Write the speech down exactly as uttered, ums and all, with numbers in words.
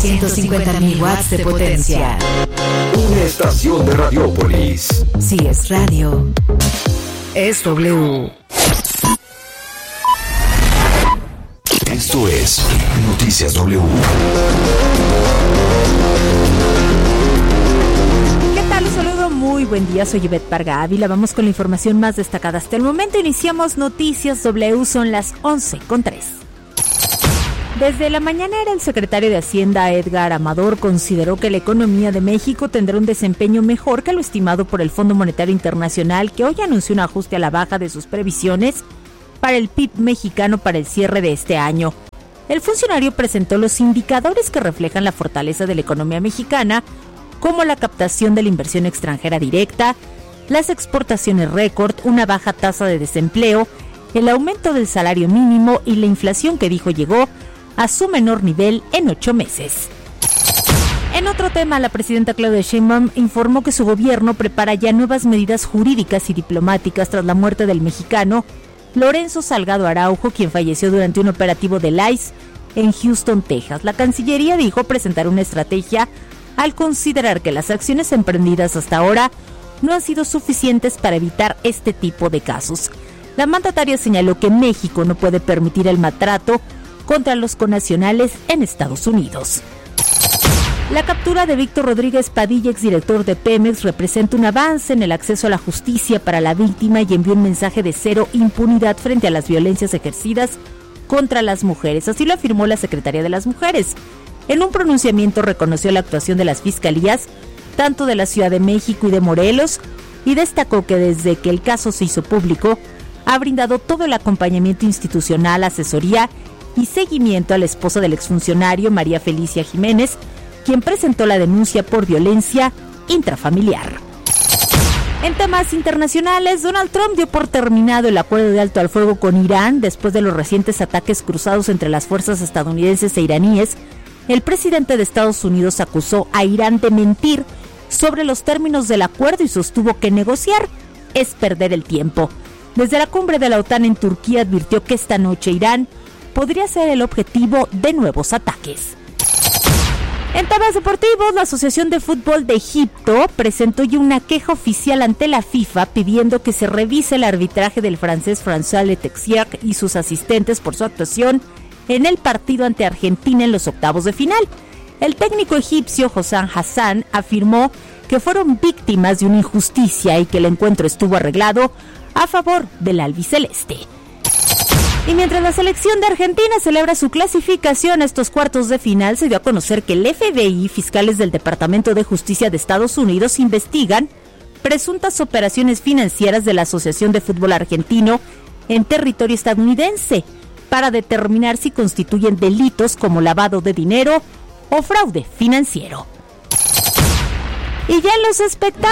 ciento cincuenta mil watts de potencia. Una estación de Radiópolis. Si es radio, es W. Esto es Noticias W. ¿Qué tal? Un saludo, muy buen día, soy Ivette Parga Ávila. Vamos con la información más destacada hasta el momento. Iniciamos Noticias W, son las once con tres. Desde la mañanera, el secretario de Hacienda, Edgar Amador, consideró que la economía de México tendrá un desempeño mejor que lo estimado por el Fondo Monetario Internacional, que hoy anunció un ajuste a la baja de sus previsiones para el P I B mexicano para el cierre de este año. El funcionario presentó los indicadores que reflejan la fortaleza de la economía mexicana, como la captación de la inversión extranjera directa, las exportaciones récord, una baja tasa de desempleo, el aumento del salario mínimo y la inflación que dijo llegó a su menor nivel en ocho meses. En otro tema, la presidenta Claudia Sheinbaum informó que su gobierno prepara ya nuevas medidas jurídicas y diplomáticas tras la muerte del mexicano Lorenzo Salgado Araujo, quien falleció durante un operativo del I C E en Houston, Texas. La Cancillería dijo presentar una estrategia al considerar que las acciones emprendidas hasta ahora no han sido suficientes para evitar este tipo de casos. La mandataria señaló que México no puede permitir el maltrato contra los connacionales en Estados Unidos. La captura de Víctor Rodríguez Padilla, exdirector de Pemex, representa un avance en el acceso a la justicia para la víctima y envió un mensaje de cero impunidad frente a las violencias ejercidas contra las mujeres. Así lo afirmó la Secretaría de las Mujeres. En un pronunciamiento reconoció la actuación de las fiscalías, tanto de la Ciudad de México y de Morelos, y destacó que desde que el caso se hizo público, ha brindado todo el acompañamiento institucional, asesoría y seguimiento a la esposa del exfuncionario, María Felicia Jiménez, quien presentó la denuncia por violencia intrafamiliar. En temas internacionales, Donald Trump dio por terminado el acuerdo de alto al fuego con Irán después de los recientes ataques cruzados entre las fuerzas estadounidenses e iraníes. El presidente de Estados Unidos acusó a Irán de mentir sobre los términos del acuerdo y sostuvo que negociar es perder el tiempo. Desde la cumbre de la OTAN en Turquía advirtió que esta noche Irán podría ser el objetivo de nuevos ataques. En temas deportivos, la Asociación de Fútbol de Egipto presentó ya una queja oficial ante la FIFA pidiendo que se revise el arbitraje del francés François Letexier y sus asistentes por su actuación en el partido ante Argentina en los octavos de final. El técnico egipcio Hossam Hassan afirmó que fueron víctimas de una injusticia y que el encuentro estuvo arreglado a favor del albiceleste. Y mientras la selección de Argentina celebra su clasificación a estos cuartos de final, se dio a conocer que el F B I y fiscales del Departamento de Justicia de Estados Unidos investigan presuntas operaciones financieras de la Asociación de Fútbol Argentino en territorio estadounidense para determinar si constituyen delitos como lavado de dinero o fraude financiero. Y ya en los espectáculos,